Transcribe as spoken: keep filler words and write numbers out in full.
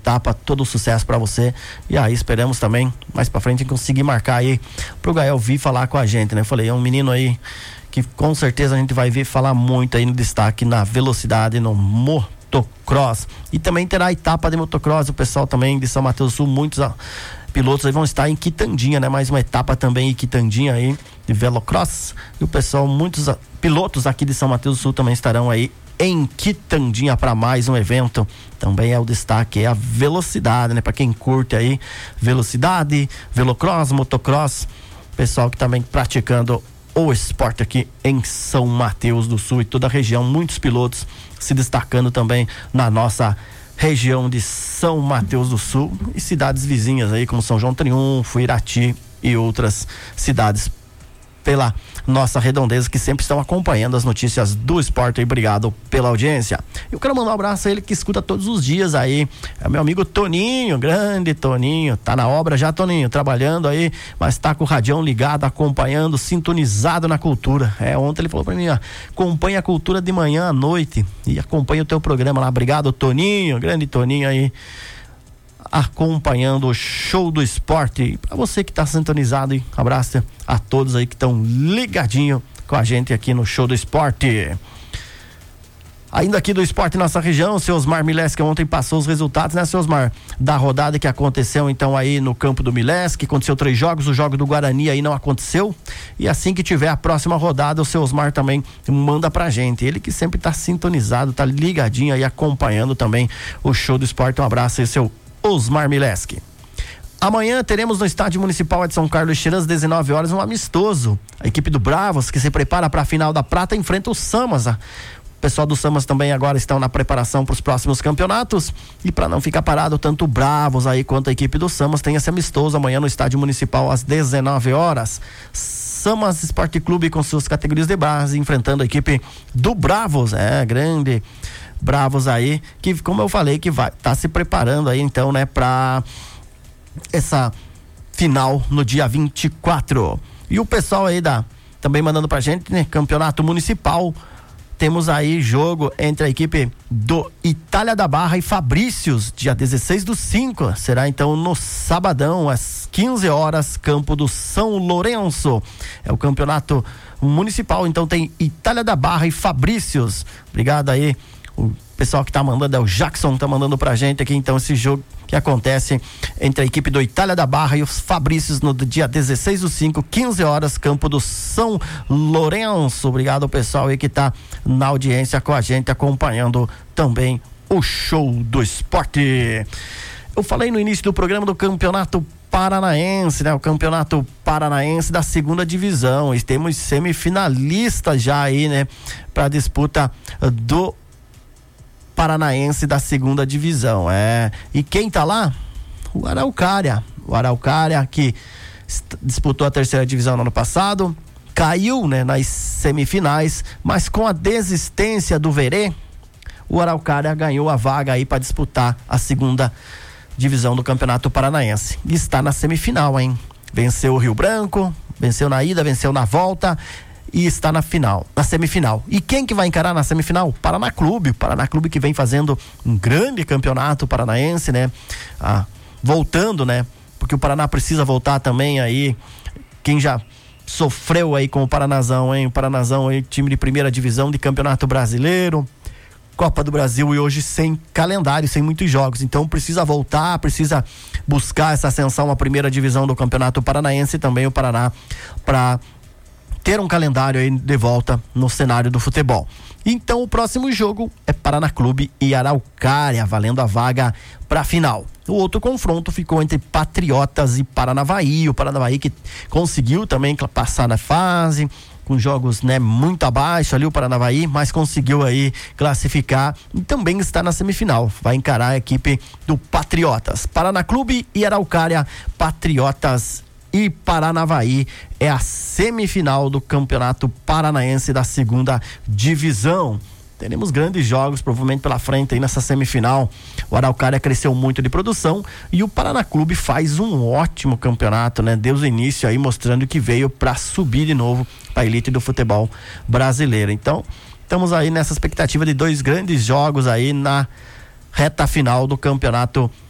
etapa, todo sucesso para você. E aí esperamos também mais para frente conseguir marcar aí pro Gael vir falar com a gente, né? Eu falei, é um menino aí que com certeza a gente vai ver falar muito aí no destaque na velocidade, no motocross. E também terá a etapa de motocross, o pessoal também de São Mateus do Sul, muitos a, pilotos aí vão estar em Quitandinha, né? Mais uma etapa também em Quitandinha aí de velocross. E o pessoal, muitos a, pilotos aqui de São Mateus do Sul também estarão aí em Quitandinha para mais um evento. Também é o destaque, é a velocidade, né? Para quem curte aí velocidade, velocross, motocross, pessoal que também praticando o esporte aqui em São Mateus do Sul e toda a região, muitos pilotos se destacando também na nossa região de São Mateus do Sul e cidades vizinhas aí como São João Triunfo, Irati e outras cidades pela nossa redondeza que sempre estão acompanhando as notícias do esporte. E obrigado pela audiência. Eu quero mandar um abraço a ele que escuta todos os dias aí, é meu amigo Toninho, grande Toninho, tá na obra já, Toninho, trabalhando aí, mas tá com o radião ligado, acompanhando, sintonizado na cultura. É, ontem ele falou pra mim, ó, acompanha a cultura de manhã à noite e acompanha o teu programa lá. Obrigado, Toninho, grande Toninho aí, acompanhando o show do esporte. Para você que está sintonizado, hein? Abraço a todos aí que estão ligadinho com a gente aqui no show do esporte. Ainda aqui do esporte em nossa região, o seu Osmar Mileski ontem passou os resultados, né, seu Osmar? Da rodada que aconteceu então aí no campo do Mileski, aconteceu três jogos, o jogo do Guarani aí não aconteceu, e assim que tiver a próxima rodada, o seu Osmar também manda pra gente, ele que sempre tá sintonizado, tá ligadinho aí, acompanhando também o show do esporte. Um abraço aí, seu Osmar Mileski. Amanhã teremos no Estádio Municipal de São Carlos Xerã, às dezenove horas, um amistoso. A equipe do Bravos, que se prepara para a final da Prata, enfrenta o Samas. O pessoal do Samas também agora estão na preparação para os próximos campeonatos. E para não ficar parado, tanto o Bravos aí quanto a equipe do Samas tem esse amistoso amanhã no Estádio Municipal às dezenove horas. Samas Esporte Clube com suas categorias de base enfrentando a equipe do Bravos. É, grande Bravos aí, que como eu falei, que vai tá se preparando aí então, né, para essa final no dia vinte e quatro. E o pessoal aí da também mandando pra gente, né, campeonato municipal. Temos aí jogo entre a equipe do Itália da Barra e Fabrícios, dia dezesseis do cinco. Será então no sabadão, às quinze horas, campo do São Lourenço. É o campeonato municipal, então tem Itália da Barra e Fabrícios. Obrigado aí. O pessoal que tá mandando, é o Jackson, tá mandando pra gente aqui então esse jogo que acontece entre a equipe do Itália da Barra e os Fabrícios no dia dezesseis do cinco, quinze horas, campo do São Lourenço. Obrigado ao pessoal aí que tá na audiência com a gente, acompanhando também o show do esporte. Eu falei no início do programa do Campeonato Paranaense, né? O Campeonato Paranaense da segunda divisão. E temos semifinalistas já aí, né? Pra disputa do Paranaense da segunda divisão. É. E quem tá lá? O Araucária. O Araucária que disputou a terceira divisão no ano passado, caiu, né, nas semifinais, mas com a desistência do Verê, o Araucária ganhou a vaga aí para disputar a segunda divisão do Campeonato Paranaense. E está na semifinal, hein? Venceu o Rio Branco, venceu na ida, venceu na volta e está na final, na semifinal. E quem que vai encarar na semifinal? Paraná Clube, o Paraná Clube que vem fazendo um grande campeonato paranaense, né? Ah, voltando, né? Porque o Paraná precisa voltar também aí, quem já sofreu aí com o Paranazão, hein? O Paranazão aí, time de primeira divisão de Campeonato Brasileiro, Copa do Brasil, e hoje sem calendário, sem muitos jogos, então precisa voltar, precisa buscar essa ascensão à primeira divisão do Campeonato Paranaense e também o Paraná para ter um calendário aí de volta no cenário do futebol. Então o próximo jogo é Paraná Clube e Araucária, valendo a vaga para a final. O outro confronto ficou entre Patriotas e Paranavaí, o Paranavaí que conseguiu também passar na fase, com jogos, né, muito abaixo ali o Paranavaí, mas conseguiu aí classificar e também está na semifinal, vai encarar a equipe do Patriotas. Paraná Clube e Araucária, Patriotas e Paranavaí é a semifinal do Campeonato Paranaense da segunda divisão. Teremos grandes jogos provavelmente pela frente aí nessa semifinal. O Araucária cresceu muito de produção e o Paraná Clube faz um ótimo campeonato, né? Deu o início aí mostrando que veio para subir de novo para a elite do futebol brasileiro. Então, estamos aí nessa expectativa de dois grandes jogos aí na reta final do Campeonato